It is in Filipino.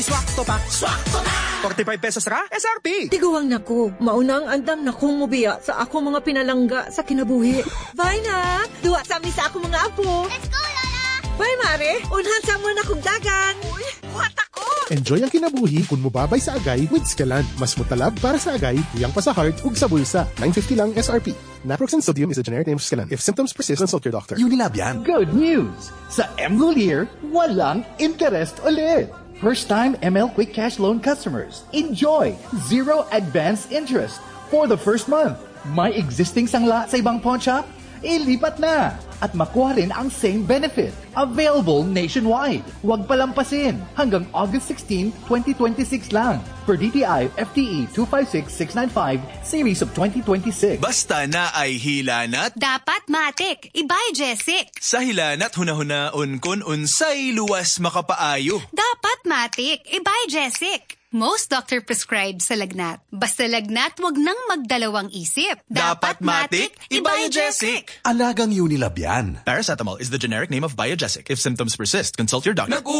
Swakto pa. Swakto na! 45 pesos ra, SRP. Tiguang nako, maunang andam na kong mubiya sa ako mga pinalangga sa kinabuhi. Bye na! Duwa sa amin sa ako mga apo. Let's go, Lola! Bye, Mare! Unhan sa mo na kong dagan. Uy, buhat ako! Enjoy ang kinabuhi kung mubabay sa agay with Scalan. Mas mutalab para sa agay, tuyang pa sa heart ug sa bulsa. 950 lang SRP. Naproxen sodium is a generic name of Scalan. If symptoms persist, consult your doctor. Unilab yan. Good news! Sa Mgolier, walang interest ulit. First-time ML Quick Cash Loan customers, enjoy zero advance interest for the first month. May existing sangla sa ibang pawn shop? Ilipat na! At makuha rin ang same benefit. Available nationwide. Huwag palampasin. Hanggang August 16, 2026 lang. Per DTI FTE 256695 Series of 2026. Basta na ay hilanat. Dapat matik. Ibay, Jessic. Sa hilanat hunahunaon kun unsay luwas makapaayo. Dapat matik. Ibay, Jessic. Most doctor prescribed sa lagnat. Basta lagnat, wag nang magdalawang isip. Dapat matik, Biogesic. Alagang Unilab yan. Paracetamol is the generic name of Biogesic. If symptoms persist, consult your doctor.